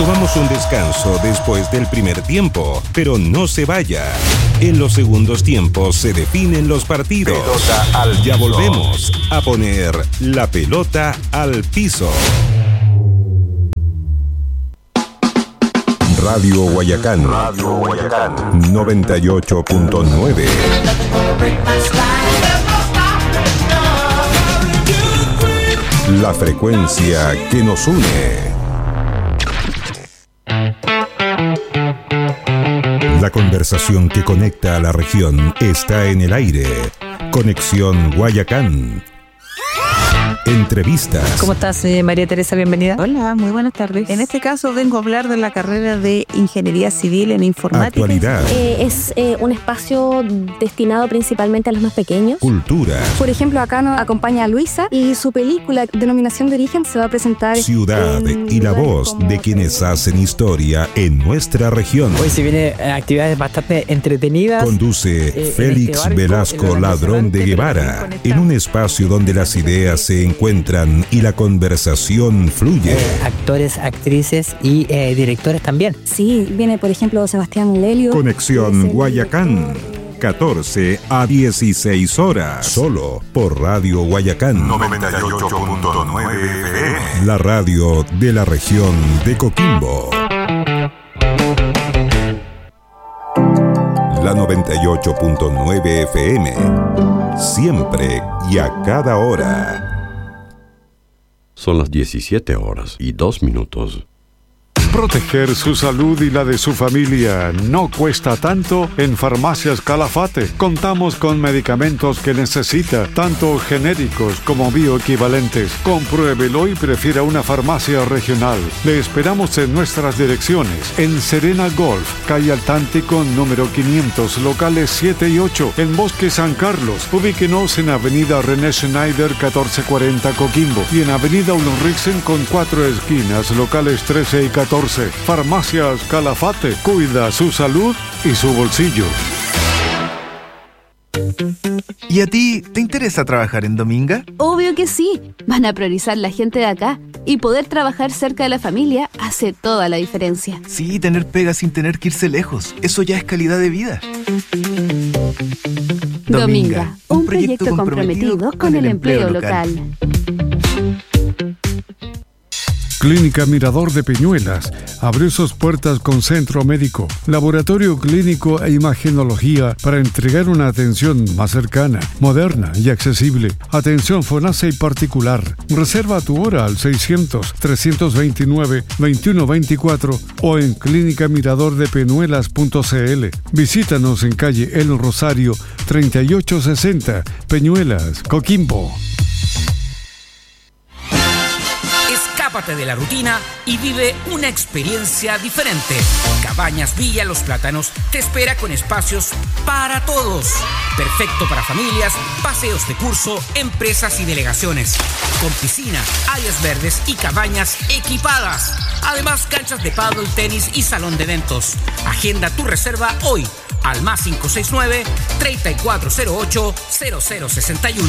Tomamos un descanso después del primer tiempo, pero no se vaya. En los segundos tiempos se definen los partidos. Pelota al piso. Ya volvemos a poner la pelota al piso. Radio Guayacán. 98.9. La frecuencia que nos une. La conversación que conecta a la región está en el aire. Conexión Guayacán. Entrevistas. ¿Cómo estás, María Teresa? Bienvenida. Hola, muy buenas tardes. En este caso vengo a hablar de la carrera de Ingeniería Civil en Informática. Actualidad. Es un espacio destinado principalmente a los más pequeños. Cultura. Por ejemplo, acá nos acompaña a Luisa y su película Denominación de Origen se va a presentar. Ciudad y la voz de quienes hacen historia en nuestra región. Hoy se vienen actividades bastante entretenidas. Conduce Félix barco, Velasco Ladrón de Guevara, en un espacio donde las ideas se encuentran y la conversación fluye. Actores, actrices y directores también. Sí, viene por ejemplo Sebastián Lelio. Conexión Guayacán, 14 a 16 horas, solo por Radio Guayacán 98.9 FM. La radio de la región de Coquimbo. La 98.9 FM, siempre y a cada hora. Son las 17:02. Proteger su salud y la de su familia no cuesta tanto en Farmacias Calafate. Contamos con medicamentos que necesita, tanto genéricos como bioequivalentes. Compruébelo y prefiera una farmacia regional. Le esperamos en nuestras direcciones. En Serena Golf, calle Altántico, número 500, locales 7 y 8. En Bosque San Carlos, ubíquenos en Avenida René Schneider, 1440 Coquimbo. Y en Avenida Ulriksen con 4 esquinas, locales 13 y 14. Farmacias Calafate. Cuida su salud y su bolsillo. ¿Y a ti te interesa trabajar en Dominga? Obvio que sí. Van a priorizar la gente de acá. Y poder trabajar cerca de la familia hace toda la diferencia. Sí, tener pega sin tener que irse lejos. Eso ya es calidad de vida. Dominga, un proyecto comprometido con el empleo local. Clínica Mirador de Peñuelas abrió sus puertas con centro médico, laboratorio clínico e imagenología para entregar una atención más cercana, moderna y accesible. Atención FONASA y particular. Reserva tu hora al 600-329-2124 o en clínicamiradordepeñuelas.cl. Visítanos en calle El Rosario 3860, Peñuelas, Coquimbo. Escápate de la rutina y vive una experiencia diferente. Cabañas Villa Los Plátanos te espera con espacios para todos. Perfecto para familias, paseos de curso, empresas y delegaciones. Con piscina, áreas verdes y cabañas equipadas. Además, canchas de pádel, tenis y salón de eventos. Agenda tu reserva hoy al +569 3408 0061.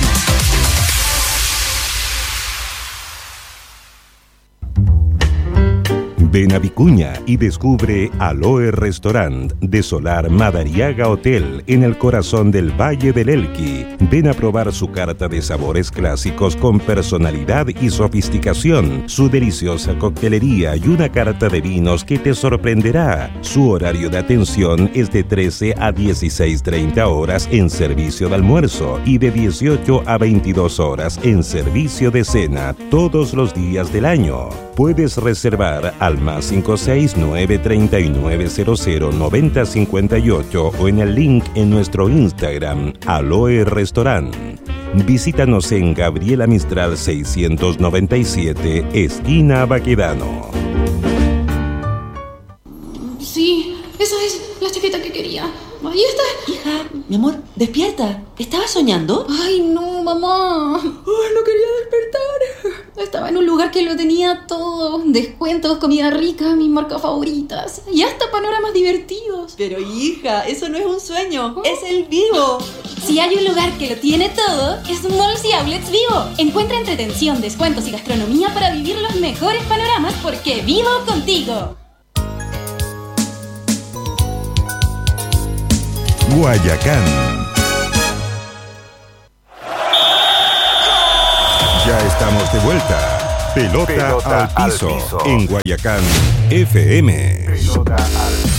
Ven a Vicuña y descubre Aloe Restaurant de Solar Madariaga Hotel en el corazón del Valle del Elqui. Ven a probar su carta de sabores clásicos con personalidad y sofisticación, su deliciosa coctelería y una carta de vinos que te sorprenderá. Su horario de atención es de 13 a 16:30 horas en servicio de almuerzo y de 18 a 22 horas en servicio de cena todos los días del año. Puedes reservar al +569 3900 9058 o en el link en nuestro Instagram, Aloe Restaurant. Visítanos en Gabriela Mistral 697, esquina Baquedano. Sí, esa es la chaqueta que quería. Ahí está. Hija, mi amor, despierta. ¿Estabas soñando? Ay, no, mamá. Ay, no quería despertar. Estaba en un lugar que lo tenía todo. Descuentos, comida rica, mis marcas favoritas. Y hasta panoramas divertidos. Pero hija, eso no es un sueño. Es el Vivo. Si hay un lugar que lo tiene todo, es Malls y Outlets Vivo. Encuentra entretención, descuentos y gastronomía para vivir los mejores panoramas porque vivo contigo. Guayacán. Ya estamos de vuelta. Pelota al piso en Guayacán FM. Pelota al piso.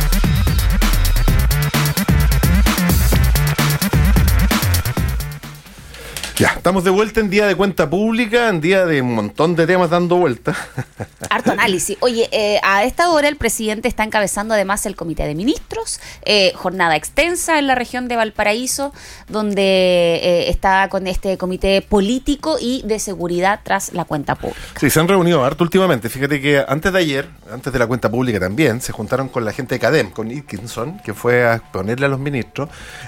Ya, estamos de vuelta en día de cuenta pública, en día de un montón de temas dando vuelta. Harto análisis. Oye, a esta hora el presidente está encabezando además el Comité de Ministros, jornada extensa en la región de Valparaíso, donde está con este comité político y de seguridad tras la cuenta pública. Sí, se han reunido harto últimamente. Fíjate que antes de ayer, antes de la cuenta pública también, se juntaron con la gente de CADEM, con Itkinson, que fue a ponerle a los ministros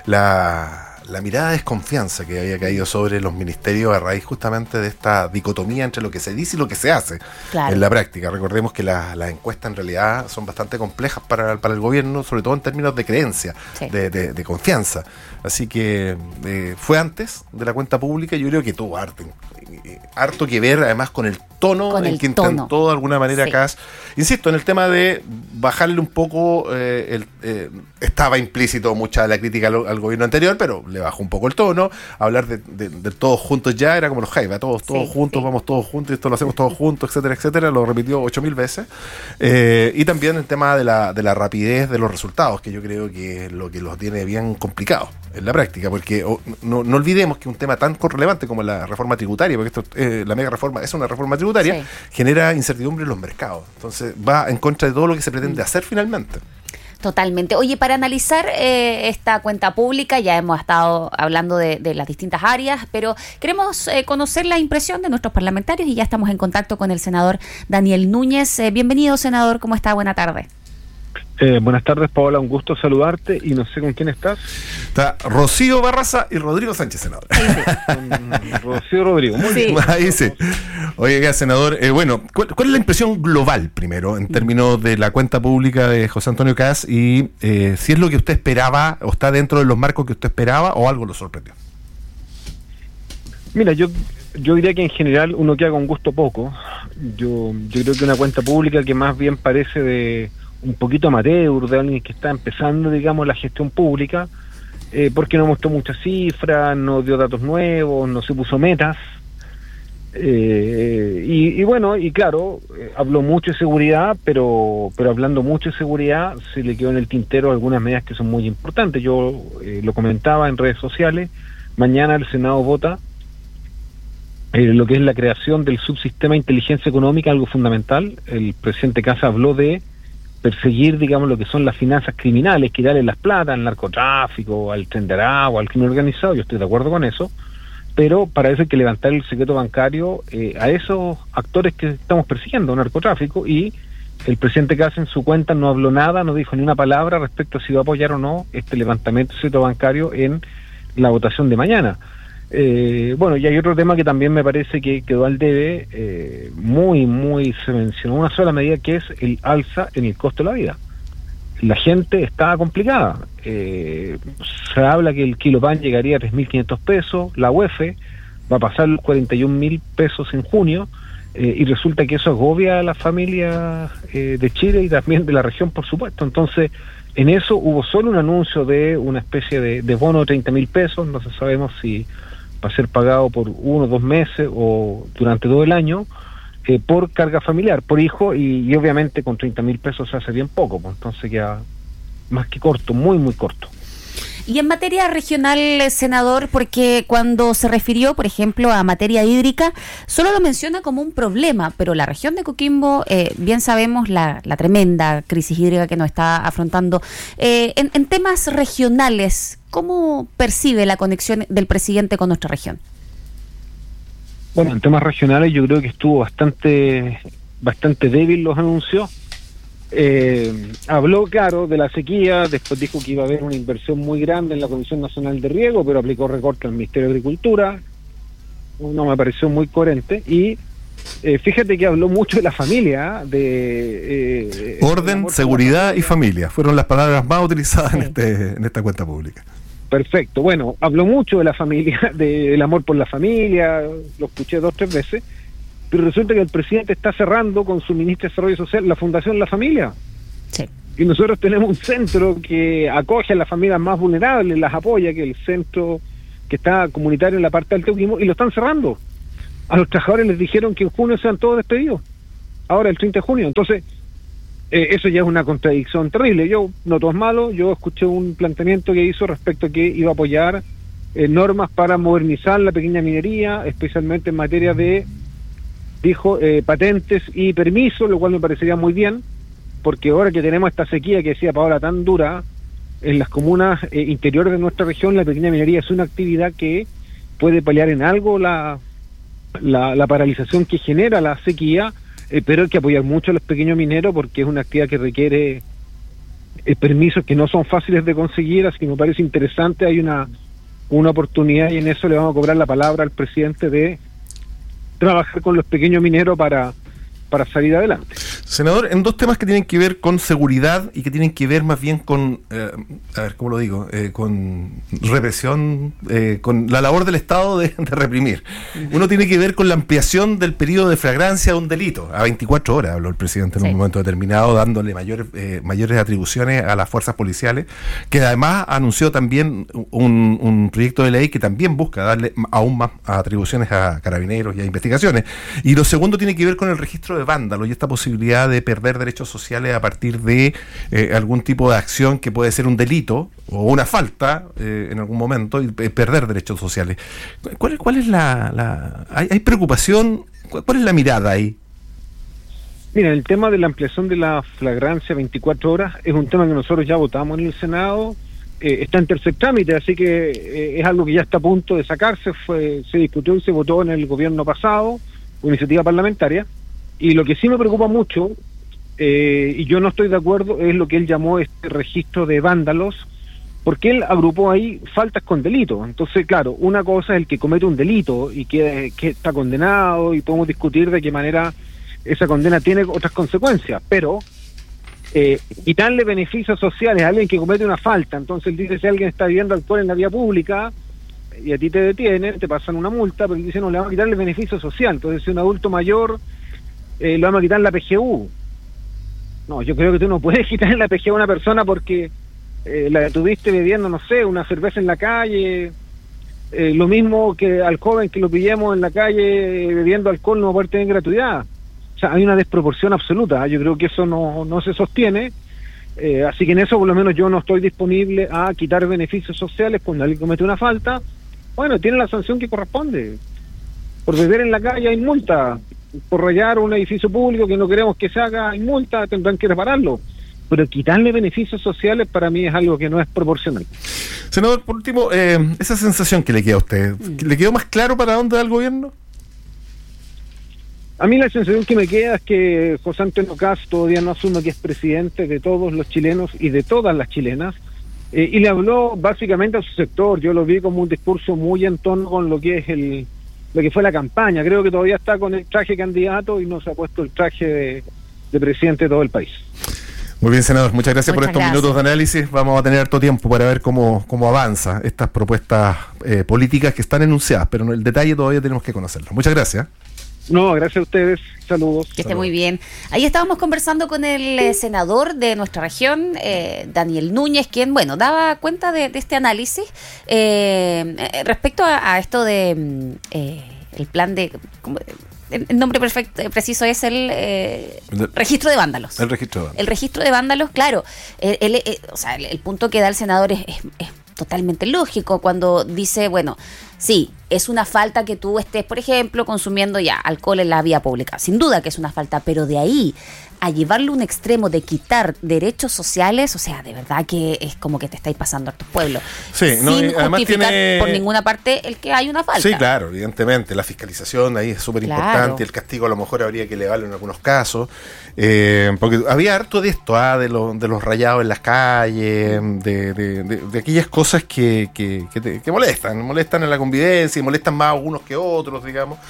la mirada de desconfianza que había caído sobre los ministerios a raíz justamente de esta dicotomía entre lo que se dice y lo que se hace en la práctica. Recordemos que las encuestas en realidad son bastante complejas para el gobierno, sobre todo en términos de creencia, de confianza. Así que fue antes de la cuenta pública. Yo creo que tuvo harto que ver además con el tono en que intentó de alguna manera acá, insisto, en el tema de bajarle un poco, estaba implícito mucha de la crítica al gobierno anterior, pero le bajó un poco el tono. Hablar de todos juntos ya era como los Jaiba, todos juntos, vamos todos juntos, esto lo hacemos todos juntos, etcétera, etcétera. Lo repitió 8.000 veces. Y también el tema de la rapidez de los resultados, que yo creo que es lo que los tiene bien complicados en la práctica, porque no olvidemos que un tema tan relevante como la reforma tributaria, porque esto la mega reforma es una reforma tributaria, genera incertidumbre en los mercados. Entonces va en contra de todo lo que se pretende hacer finalmente. Totalmente. Oye, para analizar esta cuenta pública, ya hemos estado hablando de las distintas áreas, pero queremos conocer la impresión de nuestros parlamentarios y ya estamos en contacto con el senador Daniel Núñez. Bienvenido, senador. ¿Cómo está? Buena tarde. Buenas tardes, Paola, un gusto saludarte y no sé con quién estás. Está Rocío Barraza y Rodrigo Sánchez, senador. Rocío Rodrigo, muy bien. Ahí sí. Oiga, senador, bueno, ¿cuál es la impresión global, primero, en términos de la cuenta pública de José Antonio Kast y si es lo que usted esperaba o está dentro de los marcos que usted esperaba o algo lo sorprendió? Mira, yo diría que en general uno queda con gusto poco. Yo creo que una cuenta pública que más bien parece de un poquito amateur, de alguien que está empezando, digamos, la gestión pública, porque no mostró muchas cifras, no dio datos nuevos, no se puso metas, y bueno, y claro, habló mucho de seguridad, pero hablando mucho de seguridad se le quedó en el tintero algunas medidas que son muy importantes. Yo lo comentaba en redes sociales. Mañana el Senado vota lo que es la creación del subsistema de inteligencia económica, algo fundamental. El presidente Kast habló de perseguir, digamos, lo que son las finanzas criminales, quitarle las plata al narcotráfico, al tren de Aragua, al crimen organizado. Yo estoy de acuerdo con eso, pero para eso hay que levantar el secreto bancario a esos actores que estamos persiguiendo, narcotráfico, y el presidente Kast en su cuenta no habló nada, no dijo ni una palabra respecto a si va a apoyar o no este levantamiento del secreto bancario en la votación de mañana. Bueno, y hay otro tema que también me parece que quedó al debe, muy se mencionó una sola medida, que es el alza en el costo de la vida. La gente está complicada. Se habla que el kilo pan llegaría a 3.500 pesos, la UEF va a pasar los 41.000 pesos en junio, y resulta que eso agobia a las familias de Chile y también de la región, por supuesto. Entonces, en eso hubo solo un anuncio de una especie de bono de 30.000 pesos, no sabemos si va a ser pagado por 1 o 2 meses o durante todo el año, por carga familiar, por hijo, y obviamente con 30.000 pesos se hace bien poco, pues entonces queda más que corto, muy corto. Y en materia regional, senador, porque cuando se refirió, por ejemplo, a materia hídrica, solo lo menciona como un problema, pero la región de Coquimbo, bien sabemos la tremenda crisis hídrica que nos está afrontando. En temas regionales, ¿cómo percibe la conexión del presidente con nuestra región? Bueno, en temas regionales yo creo que estuvo bastante débil los anuncios. Habló, claro, de la sequía, después dijo que iba a haber una inversión muy grande en la Comisión Nacional de Riego, pero aplicó recorte al Ministerio de Agricultura. No me pareció muy coherente. Y fíjate que habló mucho de la familia, de orden, seguridad y familia. Fueron las palabras más utilizadas en esta cuenta pública. Perfecto. Bueno, habló mucho de la familia, del amor por la familia, lo escuché 2 o 3 veces. Pero resulta que el presidente está cerrando con su ministro de Desarrollo Social la Fundación La Familia. Sí. Y nosotros tenemos un centro que acoge a las familias más vulnerables, las apoya, que es el centro que está comunitario en la parte del Teuquimo, y lo están cerrando. A los trabajadores les dijeron que en junio sean todos despedidos, ahora el 30 de junio. Entonces, eso ya es una contradicción terrible. Yo, no todo es malo, yo escuché un planteamiento que hizo respecto a que iba a apoyar normas para modernizar la pequeña minería, especialmente en materia de, dijo, patentes y permisos, lo cual me parecería muy bien, porque ahora que tenemos esta sequía que decía Paola tan dura, en las comunas interiores de nuestra región, la pequeña minería es una actividad que puede paliar en algo la paralización que genera la sequía, pero hay que apoyar mucho a los pequeños mineros porque es una actividad que requiere permisos que no son fáciles de conseguir, así que me parece interesante, hay una oportunidad y en eso le vamos a cobrar la palabra al presidente de trabajar con los pequeños mineros para salir adelante. Senador, en dos temas que tienen que ver con seguridad y que tienen que ver más bien con, a ver, ¿cómo lo digo? Con represión, con la labor del Estado de reprimir. Uno tiene que ver con la ampliación del periodo de flagrancia de un delito. A 24 horas, habló el presidente en un momento determinado, dándole mayores atribuciones a las fuerzas policiales, que además anunció también un proyecto de ley que también busca darle aún más atribuciones a carabineros y a investigaciones. Y lo segundo tiene que ver con el registro de vándalos y esta posibilidad de perder derechos sociales a partir de algún tipo de acción que puede ser un delito o una falta en algún momento y perder derechos sociales. ¿Cuál es ¿Hay preocupación? ¿Cuál es la mirada ahí? Mira, el tema de la ampliación de la flagrancia 24 horas es un tema que nosotros ya votamos en el Senado, está en tercer trámite, así que es algo que ya está a punto de sacarse, se discutió y se votó en el gobierno pasado, iniciativa parlamentaria. Y lo que sí me preocupa mucho, y yo no estoy de acuerdo, es lo que él llamó este registro de vándalos, porque él agrupó ahí faltas con delitos. Entonces, claro, una cosa es el que comete un delito y que está condenado, y podemos discutir de qué manera esa condena tiene otras consecuencias, pero quitarle beneficios sociales a alguien que comete una falta. Entonces él dice, si alguien está bebiendo alcohol en la vía pública y a ti te detienen, te pasan una multa, pero él dice, no, le vamos a quitarle beneficio social. Entonces, si un adulto mayor le vamos a quitar la PGU. No, yo creo que tú no puedes quitar la PGU a una persona porque la detuviste bebiendo, no sé, una cerveza en la calle. Lo mismo que al joven que lo pillemos en la calle bebiendo alcohol no va a poder tener gratuidad. O sea, hay una desproporción absoluta. Yo creo que eso no se sostiene. Así que en eso por lo menos yo no estoy disponible a quitar beneficios sociales cuando alguien comete una falta. Bueno, tiene la sanción que corresponde. Por beber en la calle hay multa. Por rayar un edificio público que no queremos que se haga, hay multa, tendrán que repararlo. Pero quitarle beneficios sociales para mí es algo que no es proporcional. Senador, por último, esa sensación que le queda a usted, ¿le quedó más claro para dónde va el gobierno? A mí la sensación que me queda es que José Antonio Kast todavía no asume que es presidente de todos los chilenos y de todas las chilenas, y le habló básicamente a su sector. Yo lo vi como un discurso muy en tono con lo que es lo que fue la campaña. Creo que todavía está con el traje candidato y no se ha puesto el traje de presidente de todo el país. Muy bien, senador, muchas gracias por estos minutos de análisis. Vamos a tener harto tiempo para ver cómo avanza estas propuestas políticas que están enunciadas, pero en el detalle todavía tenemos que conocerlo. Muchas gracias. No, gracias a ustedes. Saludos. Que esté muy bien. Ahí estábamos conversando con el senador de nuestra región, Daniel Núñez, quien, bueno, daba cuenta de este análisis respecto a esto de el plan de... El nombre preciso es el registro de vándalos. El registro de vándalos. El registro de vándalos, claro. O sea, el punto que da el senador es totalmente lógico cuando dice, bueno, sí, es una falta que tú estés, por ejemplo, consumiendo ya alcohol en la vía pública. Sin duda que es una falta, pero de ahí a llevarlo a un extremo de quitar derechos sociales, o sea, de verdad que es como que te estáis pasando a tu pueblo. Sí, sin justificar por ninguna parte el que hay una falta. Sí, claro, evidentemente. La fiscalización ahí es súper importante. El castigo a lo mejor habría que elevarlo en algunos casos. Porque había harto de esto, de los rayados en las calles, de aquellas cosas que molestan en la convivencia y molestan más a unos que otros, digamos.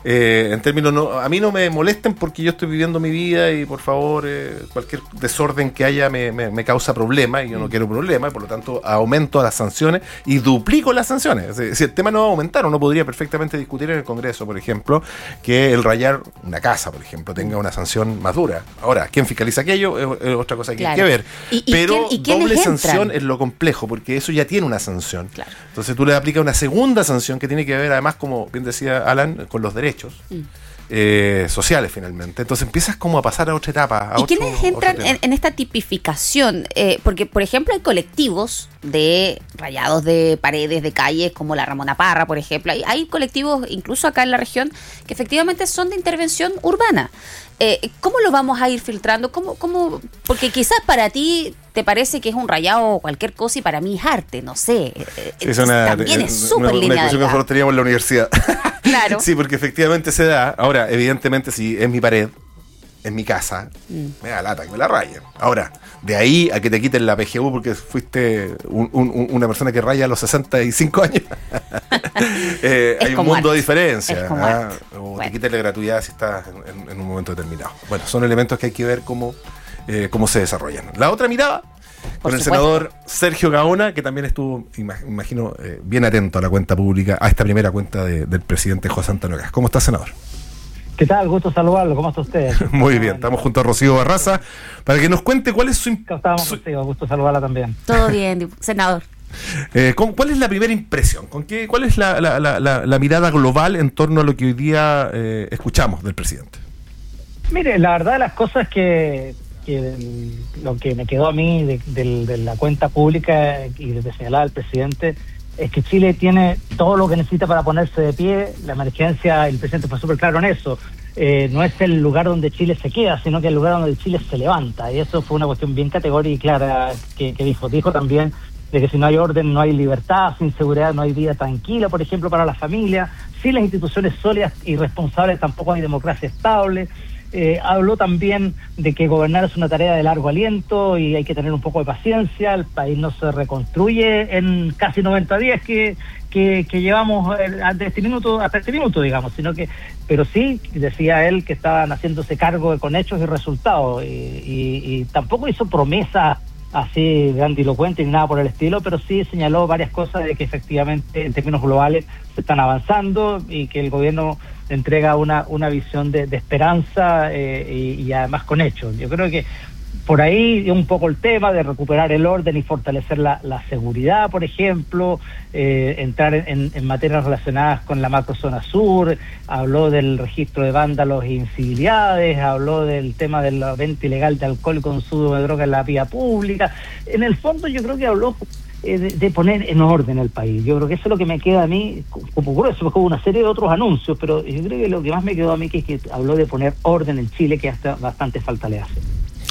En términos, a mí no me molesten porque yo estoy viviendo mi vida y por favor cualquier desorden que haya me causa problemas y yo no quiero problemas, y por lo tanto aumento las sanciones y duplico las sanciones. Si el tema no va a aumentar, uno podría perfectamente discutir en el Congreso, por ejemplo, que el rayar una casa, por ejemplo, tenga una sanción más dura. Ahora, ¿quién fiscaliza aquello? Es otra cosa que hay que ver. Pero doble sanción es lo complejo, porque eso ya tiene una sanción. Claro. Entonces tú le aplicas una segunda sanción que tiene que ver, además, como bien decía Alan, con los derechos sociales finalmente. Entonces empiezas como a pasar a otra etapa. ¿Y quiénes entran en esta tipificación? Porque, por ejemplo, hay colectivos de rayados de paredes, de calles, como la Ramona Parra, por ejemplo. Hay colectivos, incluso acá en la región, que efectivamente son de intervención urbana. ¿Cómo lo vamos a ir filtrando? ¿Cómo? Porque quizás para ti te parece que es un rayado o cualquier cosa y para mí es arte, no sé. También es súper lineal. Una discusión que nosotros teníamos en la universidad. Claro. Sí, porque efectivamente se da. Ahora, evidentemente, si es mi pared, en mi casa, me da lata que me la rayen. Ahora, de ahí a que te quiten la PGU porque fuiste una persona que raya a los 65 años, hay un mundo de diferencia. O te quiten la gratuidad si estás en un momento determinado. Bueno, son elementos que hay que ver cómo se desarrollan. La otra mirada, con el senador Sergio Gaona, que también estuvo, imagino, bien atento a la cuenta pública, a esta primera cuenta del presidente José Antonio Kast. ¿Cómo está, senador? ¿Qué tal? Gusto saludarlo. ¿Cómo está usted? Muy bien. Estamos junto a Rocío Barraza para que nos cuente cuál es su... Estábamos contigo. Gusto saludarla también. Todo bien, senador. ¿Cuál es la primera impresión? ¿Cuál es la mirada global en torno a lo que hoy día escuchamos del presidente? Mire, la verdad de las cosas que lo que me quedó a mí de la cuenta pública y de señalar al presidente es que Chile tiene todo lo que necesita para ponerse de pie. La emergencia, el presidente fue súper claro en eso. No es el lugar donde Chile se queda, sino que el lugar donde Chile se levanta. Y eso fue una cuestión bien categórica y clara que dijo. Dijo también de que si no hay orden, no hay libertad, sin seguridad no hay vida tranquila, por ejemplo, para la familia. Sin las instituciones sólidas y responsables tampoco hay democracia estable. Habló también de que gobernar es una tarea de largo aliento y hay que tener un poco de paciencia. El país no se reconstruye en casi 90 días que llevamos hasta este minuto, digamos, sino que, pero sí, decía él que estaban haciéndose cargo con hechos y resultados y tampoco hizo promesas así grandilocuentes ni nada por el estilo, pero sí señaló varias cosas de que efectivamente en términos globales se están avanzando y que el gobierno entrega una visión de esperanza y además con hechos. Yo creo que por ahí un poco el tema de recuperar el orden y fortalecer la seguridad, por ejemplo, entrar en materias relacionadas con la macrozona sur, habló del registro de vándalos e incivilidades, habló del tema de la venta ilegal de alcohol y consumo de droga en la vía pública. En el fondo yo creo que habló de poner en orden el país. Yo creo que eso es lo que me queda a mí como grueso, porque hubo una serie de otros anuncios, pero yo creo que lo que más me quedó a mí es que habló de poner orden en Chile, que hasta bastante falta le hace.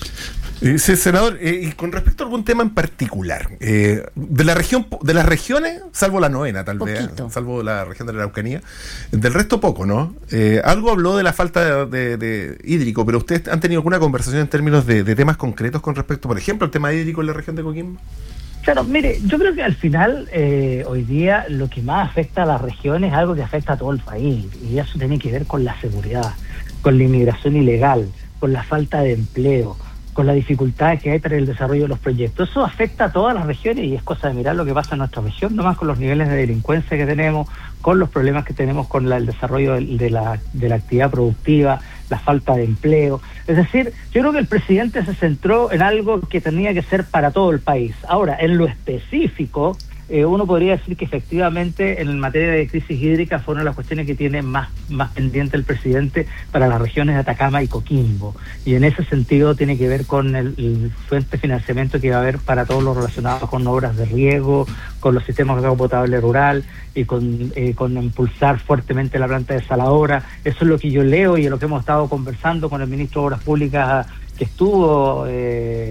Sí, senador, y con respecto a algún tema en particular, de la región, de las regiones, salvo la novena tal vez, salvo la región de la Araucanía, del resto poco, ¿no? Algo habló de la falta de hídrico, pero ¿ustedes han tenido alguna conversación en términos de temas concretos con respecto, por ejemplo, al tema hídrico en la región de Coquimbo? Claro, mire, yo creo que al final, hoy día, lo que más afecta a las regiones es algo que afecta a todo el país, y eso tiene que ver con la seguridad, con la inmigración ilegal, con la falta de empleo, con la dificultad que hay para el desarrollo de los proyectos. Eso afecta a todas las regiones y es cosa de mirar lo que pasa en nuestra región, nomás con los niveles de delincuencia que tenemos, con los problemas que tenemos con el desarrollo de la actividad productiva, la falta de empleo. Es decir, yo creo que el presidente se centró en algo que tenía que ser para todo el país. Ahora, en lo específico, uno podría decir que efectivamente en materia de crisis hídrica fue una de las cuestiones que tiene más pendiente el presidente para las regiones de Atacama y Coquimbo, y en ese sentido tiene que ver con el fuente de financiamiento que va a haber para todos los relacionados con obras de riego, con los sistemas de agua potable rural y con impulsar fuertemente la planta desaladora. Eso es lo que yo leo y es lo que hemos estado conversando con el ministro de Obras Públicas que estuvo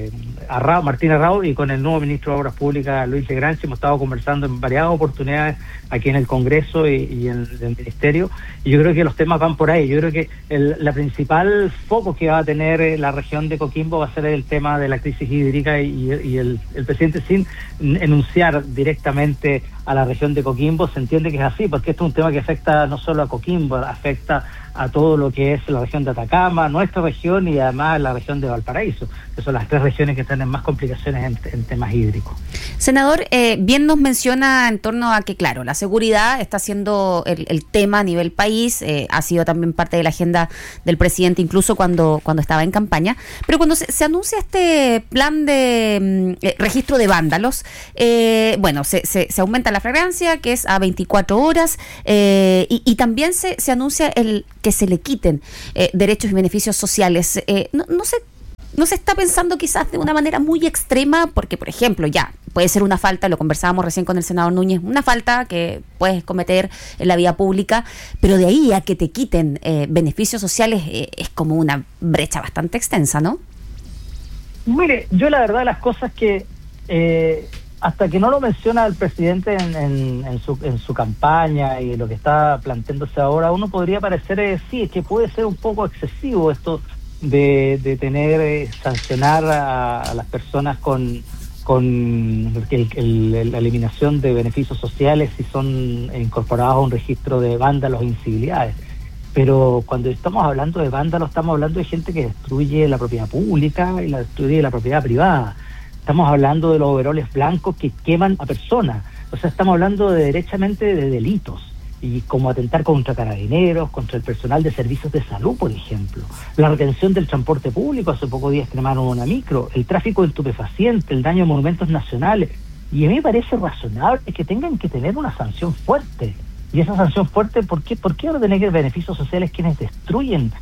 Martín Arrau y con el nuevo ministro de Obras Públicas, Luis Legranchi. Hemos estado conversando en variadas oportunidades aquí en el Congreso y en el Ministerio, y yo creo que los temas van por ahí. Yo creo que la principal foco que va a tener la región de Coquimbo va a ser el tema de la crisis hídrica, y el presidente, sin enunciar directamente a la región de Coquimbo, se entiende que es así, porque esto es un tema que afecta no solo a Coquimbo, afecta a todo lo que es la región de Atacama, nuestra región, y además la región de Valparaíso, que son las tres regiones que tienen más complicaciones en temas hídricos. Senador, bien nos menciona en torno a que, claro, la seguridad está siendo el tema a nivel país, ha sido también parte de la agenda del presidente, incluso cuando estaba en campaña, pero cuando se anuncia este plan de registro de vándalos, bueno, se aumenta la flagrancia, que es a 24 horas, y también se anuncia que se le quiten derechos y beneficios sociales. No se está pensando quizás de una manera muy extrema, porque, por ejemplo, ya puede ser una falta, lo conversábamos recién con el senador Núñez, una falta que puedes cometer en la vía pública, pero de ahí a que te quiten beneficios sociales es como una brecha bastante extensa, ¿no? Mire, yo la verdad las cosas que hasta que no lo menciona el presidente en su campaña y lo que está planteándose ahora, uno podría parecer, sí, es que puede ser un poco excesivo esto de tener, sancionar a las personas con la eliminación de beneficios sociales si son incorporados a un registro de vándalos e incivilidades. Pero cuando estamos hablando de vándalos, estamos hablando de gente que destruye la propiedad pública y la destruye la propiedad privada. Estamos hablando de los overoles blancos que queman a personas. O sea, estamos hablando derechamente de delitos, y como atentar contra carabineros, contra el personal de servicios de salud, por ejemplo. La retención del transporte público, hace pocos días cremaron una micro, el tráfico de estupefacientes, el daño a monumentos nacionales. Y a mí me parece razonable que tengan que tener una sanción fuerte. Y esa sanción fuerte, ¿por qué van a tener beneficios sociales quienes destruyen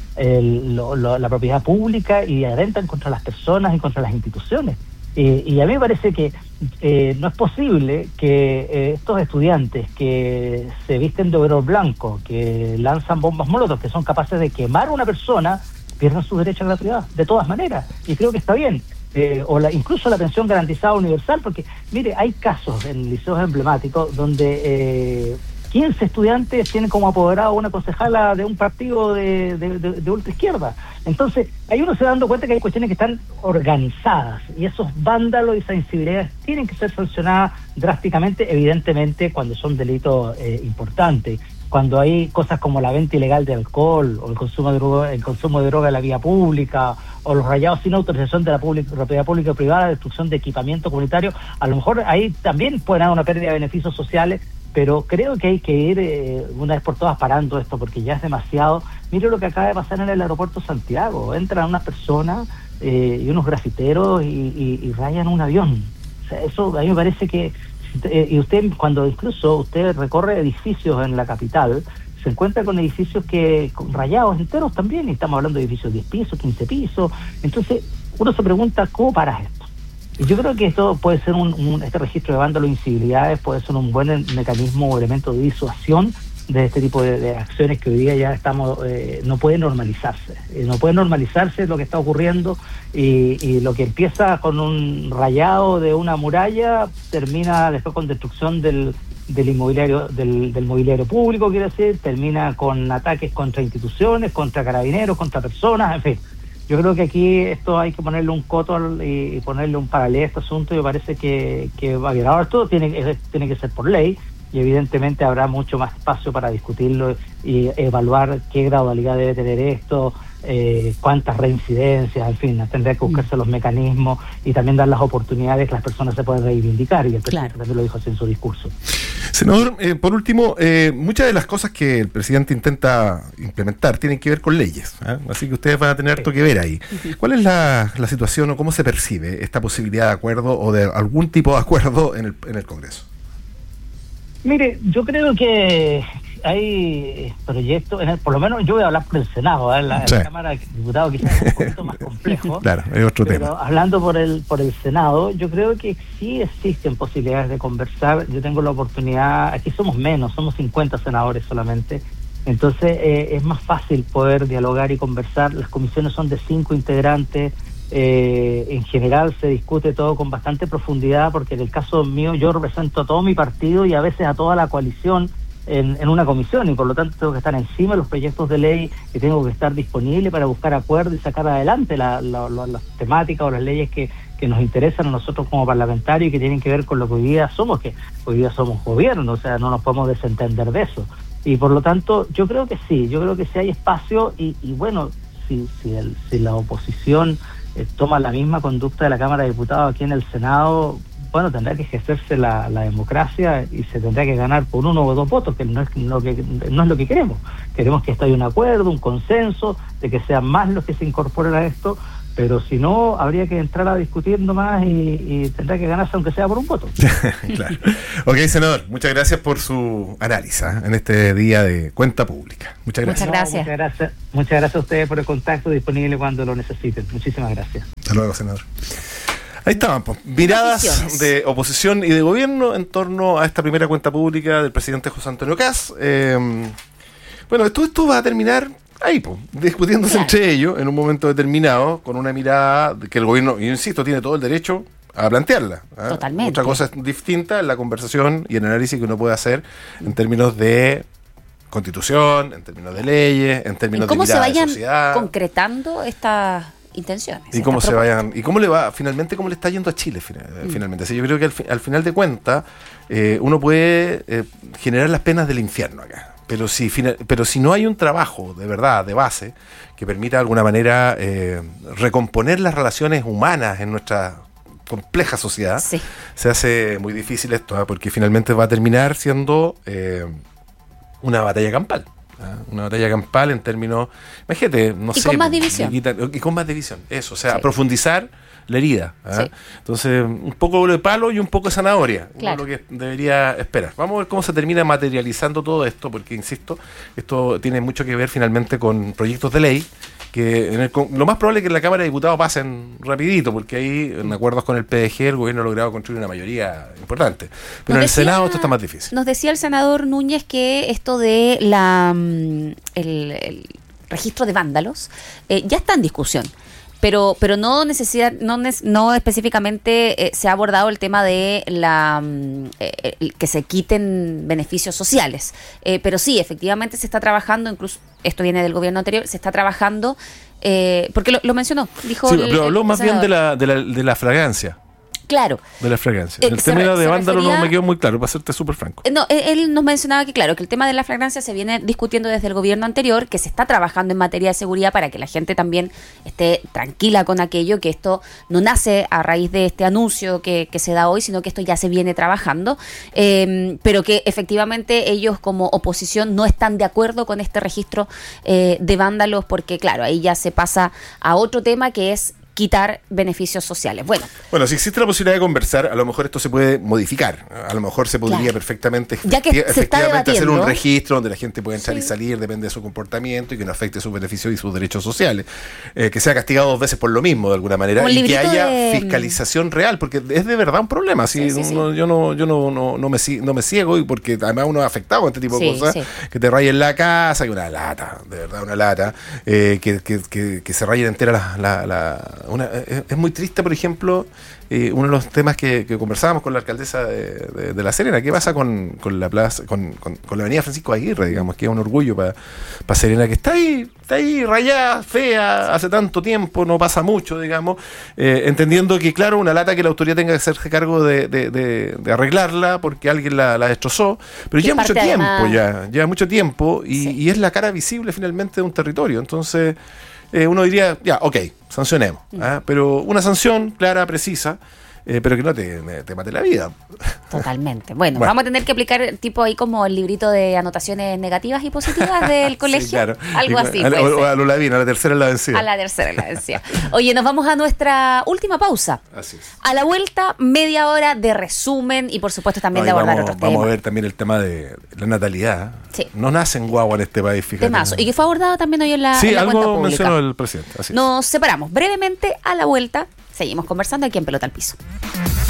la propiedad pública y atentan contra las personas y contra las instituciones? Y a mí me parece que no es posible que estos estudiantes que se visten de overol blanco, que lanzan bombas molotov, que son capaces de quemar a una persona, pierdan sus derechos a la privada, de todas maneras. Y creo que está bien. Incluso la pensión garantizada universal, porque, mire, hay casos en liceos emblemáticos donde 15 estudiantes tienen como apoderado una concejala de un partido de ultraizquierda. Entonces, ahí uno se va dando cuenta que hay cuestiones que están organizadas, y esos vándalos y esas incivilidades tienen que ser sancionadas drásticamente, evidentemente, cuando son delitos importantes. Cuando hay cosas como la venta ilegal de alcohol, o el consumo de droga en la vía pública, o los rayados sin autorización de la propiedad pública o privada, destrucción de equipamiento comunitario, a lo mejor ahí también pueden haber una pérdida de beneficios sociales. Pero creo que hay que ir una vez por todas parando esto, porque ya es demasiado. Mire lo que acaba de pasar en el aeropuerto Santiago. Entran unas personas y unos grafiteros y rayan un avión. O sea, eso a mí me parece que... y usted, cuando incluso usted recorre edificios en la capital, se encuentra con edificios con rayados enteros también, y estamos hablando de edificios de 10 pisos, 15 pisos. Entonces uno se pregunta, ¿cómo paras esto? Yo creo que esto puede ser este registro de vándalos e incivilidades puede ser un buen mecanismo o elemento de disuasión de este tipo de acciones que hoy día ya no pueden normalizarse. No puede normalizarse lo que está ocurriendo, y lo que empieza con un rayado de una muralla termina después con destrucción del inmobiliario, del mobiliario público, quiero decir, termina con ataques contra instituciones, contra carabineros, contra personas, en fin. Yo creo que aquí esto hay que ponerle un coto y ponerle un paralelo a este asunto, y me parece que va bien. Ahora todo tiene que ser por ley, y evidentemente habrá mucho más espacio para discutirlo y evaluar qué gradualidad debe tener esto, cuántas reincidencias, en fin, tendrá que buscarse los mecanismos y también dar las oportunidades que las personas se puedan reivindicar, y el presidente también lo dijo así en su discurso. Senador, por último, muchas de las cosas que el presidente intenta implementar tienen que ver con leyes, así que ustedes van a tener harto que ver ahí. ¿Cuál es la situación o cómo se percibe esta posibilidad de acuerdo o de algún tipo de acuerdo en el Congreso? Mire, yo creo que hay proyectos, por lo menos yo voy a hablar por el Senado, la Cámara de Diputados quizás es un poquito más complejo. Claro, es otro tema. Hablando por el Senado, yo creo que sí existen posibilidades de conversar. Yo tengo la oportunidad, aquí somos menos, somos 50 senadores solamente, entonces es más fácil poder dialogar y conversar. Las comisiones son de 5 integrantes, En general se discute todo con bastante profundidad, porque en el caso mío yo represento a todo mi partido y a veces a toda la coalición en una comisión, y por lo tanto tengo que estar encima de los proyectos de ley y tengo que estar disponible para buscar acuerdos y sacar adelante las temáticas o las leyes que nos interesan a nosotros como parlamentarios y que tienen que ver con lo que hoy día somos, que hoy día somos gobierno, o sea, no nos podemos desentender de eso. Y por lo tanto, yo creo que sí hay espacio y bueno, si la oposición toma la misma conducta de la Cámara de Diputados aquí en el Senado, bueno, tendrá que ejercerse la democracia y se tendrá que ganar por 1 o 2 votos, que no es lo que queremos. Queremos que haya un acuerdo, un consenso, de que sean más los que se incorporen a esto, pero si no, habría que entrar a discutir nomás y tendrá que ganarse aunque sea por un voto. Claro. Ok, senador, muchas gracias por su análisis en este día de cuenta pública. Muchas gracias. Muchas gracias a ustedes por el contacto, disponible cuando lo necesiten. Muchísimas gracias. Hasta luego, senador. Ahí estaban, pues, miradas de oposición y de gobierno en torno a esta primera cuenta pública del presidente José Antonio Kast. Bueno, esto va a terminar ahí, pues, discutiéndose entre ellos en un momento determinado, con una mirada que el gobierno, yo insisto, tiene todo el derecho a plantearla. Totalmente. Otra cosa es distinta en la conversación y el análisis que uno puede hacer en términos de constitución, en términos de leyes, en términos de mirada de sociedad. ¿Cómo se vayan concretando estas intenciones? Y cómo se vayan, y cómo le va, finalmente, cómo le está yendo a Chile finalmente. Así, yo creo que al final de cuentas uno puede generar las penas del infierno acá, pero si no hay un trabajo de verdad, de base, que permita de alguna manera recomponer las relaciones humanas en nuestra compleja sociedad, se hace muy difícil esto, porque finalmente va a terminar siendo una batalla campal. Una batalla campal en términos, imagínate, no sé. Con más división. Y con más división, eso, o sea, profundizar la herida. Entonces, un poco de palo y un poco de zanahoria, es lo que debería esperar. Vamos a ver cómo se termina materializando todo esto, porque, insisto, esto tiene mucho que ver finalmente con proyectos de ley, que lo más probable es que en la Cámara de Diputados pasen rapidito, porque ahí, en acuerdos con el PDG, el gobierno ha logrado construir una mayoría importante. Pero en el Senado esto está más difícil. Nos decía el senador Núñez que esto de el registro de vándalos ya está en discusión. Pero no específicamente se ha abordado el tema de que se quiten beneficios sociales. Pero sí, efectivamente se está trabajando, incluso esto viene del gobierno anterior, se está trabajando, porque lo mencionó, dijo. Sí, pero habló más bien de la fragancia. Claro. De la fragancia. El tema de vándalo no me quedó muy claro, para serte súper franco. No, él nos mencionaba que, claro, que el tema de la fragancia se viene discutiendo desde el gobierno anterior, que se está trabajando en materia de seguridad para que la gente también esté tranquila con aquello, que esto no nace a raíz de este anuncio que se da hoy, sino que esto ya se viene trabajando, pero que efectivamente ellos como oposición no están de acuerdo con este registro de vándalos, porque, claro, ahí ya se pasa a otro tema que es quitar beneficios sociales. Bueno, si existe la posibilidad de conversar, a lo mejor esto se puede modificar. A lo mejor se podría perfectamente efectivamente hacer un registro donde la gente puede entrar y salir, depende de su comportamiento y que no afecte sus beneficios y sus derechos sociales. Que sea castigado 2 veces por lo mismo, de alguna manera, y que haya fiscalización real, porque es de verdad un problema. Yo no me ciego, y porque además uno es afectado con este tipo de cosas, que te rayen la casa, que una lata, de verdad una lata, que se rayen entera es muy triste, por ejemplo, uno de los temas que conversábamos con la alcaldesa de La Serena. ¿Qué pasa con la plaza, con la avenida Francisco Aguirre, digamos, que es un orgullo para Serena, que está ahí rayada, fea, hace tanto tiempo, no pasa mucho, digamos, entendiendo que, claro, una lata que la autoridad tenga que hacerse cargo de arreglarla porque alguien la destrozó, pero lleva mucho tiempo, lleva mucho tiempo, y es la cara visible finalmente de un territorio. Entonces uno diría, sancionemos, pero una sanción clara, precisa, pero que no te mate la vida. Totalmente. Bueno, vamos a tener que aplicar tipo ahí como el librito de anotaciones negativas y positivas del colegio. Sí, claro. Algo así. A lo Lavín, a la tercera es la vencida. A la tercera es la vencida. Oye, nos vamos a nuestra última pausa. Así es. A la vuelta, media hora de resumen y por supuesto también de abordar otros temas. Vamos a ver también el tema de la natalidad. Sí. No nacen guagua en este país, fíjate. Temazo. Y que fue abordado también hoy en la cuenta pública. Sí, algo mencionó el presidente. Así nos separamos brevemente. A la vuelta seguimos conversando aquí en Pelota al Piso.